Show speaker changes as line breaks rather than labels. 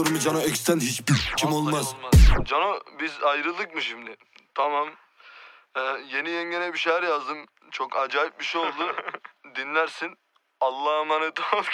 mi Cano X'ten hiçbir kim olmaz.
Cano biz ayrıldık mı şimdi? Tamam. Yeni yengene bir şeyler yazdım. Çok acayip bir şey oldu. Dinlersin. Allah'a emanet ol.